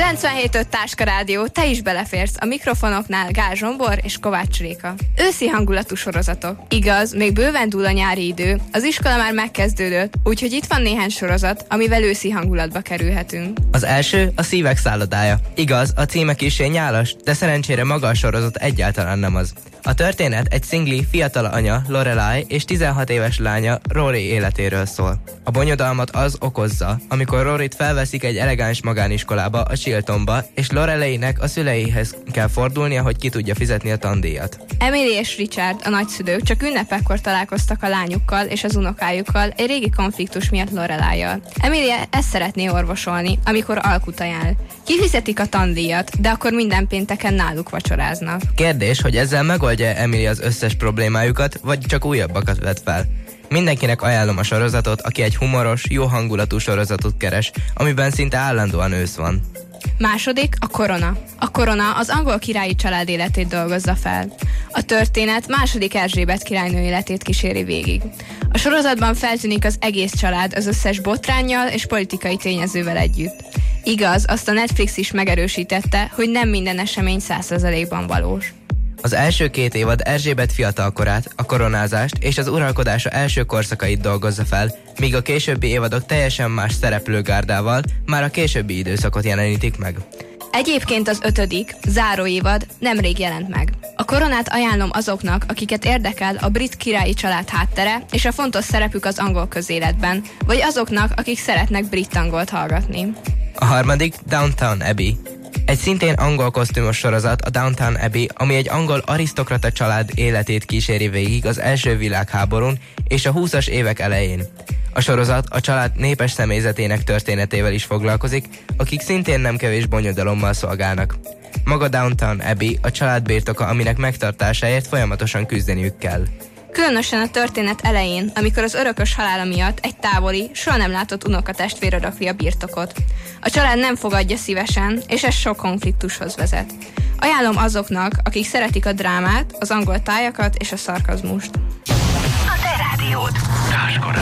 97.5 Táska Rádió, te is beleférsz a mikrofonoknál Gál Zsombor és Kovács Réka. Őszi hangulatú sorozatok. Igaz, még bőven dúl a nyári idő, az iskola már megkezdődött, úgyhogy itt van néhány sorozat, amivel őszi hangulatba kerülhetünk. Az első a Szívek szállodája. Igaz, a címe kissé nyálas, de szerencsére maga a sorozat egyáltalán nem az. A történet egy szingli fiatal anya, Lorelai, és 16 éves lánya, Rory életéről szól. A bonyodalmat az okozza, amikor Roryt felveszik egy elegáns magániskolába, a Chiltonba, és Lorelainek a szüleihez kell fordulnia, hogy ki tudja fizetni a tandíjat. Emily és Richard, a nagyszülők csak ünnepekkor találkoztak a lányukkal és az unokájukkal egy régi konfliktus miatt Lorelaival. Emily ezt szeretné orvosolni, amikor alkut ajánl. Kifizetik a tandíjat, de akkor minden pénteken náluk vacsoráznak. Kérdés, hogy ezzel megoldja Emily az összes problémájukat, vagy csak újabbakat vet fel. Mindenkinek ajánlom a sorozatot, aki egy humoros, jó hangulatú sorozatot keres, amiben szinte állandóan ősz van. Második, a Korona. A Korona az angol királyi család életét dolgozza fel. A történet második Erzsébet királynő életét kíséri végig. A sorozatban feltűnik az egész család az összes botránnyal és politikai tényezővel együtt. Igaz, azt a Netflix is megerősítette, hogy nem minden esemény 100%-ban valós. Az első 2 évad Erzsébet fiatalkorát, a koronázást és az uralkodása első korszakait dolgozza fel, míg a későbbi évadok teljesen más szereplőgárdával már a későbbi időszakot jelenítik meg. Egyébként az 5., záró évad nemrég jelent meg. A Koronát ajánlom azoknak, akiket érdekel a brit királyi család háttere és a fontos szerepük az angol közéletben, vagy azoknak, akik szeretnek brit-angolt hallgatni. A harmadik, Downton Abbey. Egy szintén angol kosztümös sorozat, a Downton Abbey, ami egy angol arisztokrata család életét kíséri végig az első világháborún és a 20-as évek elején. A sorozat a család népes személyzetének történetével is foglalkozik, akik szintén nem kevés bonyodalommal szolgálnak. Maga Downton Abbey a család birtoka, aminek megtartásáért folyamatosan küzdeniük kell. Különösen a történet elején, amikor az örökös halála miatt egy távoli, soha nem látott unokatestvér örökli a birtokot. A család nem fogadja szívesen, és ez sok konfliktushoz vezet. Ajánlom azoknak, akik szeretik a drámát, az angol tájakat és a szarkazmust. A te rádiód.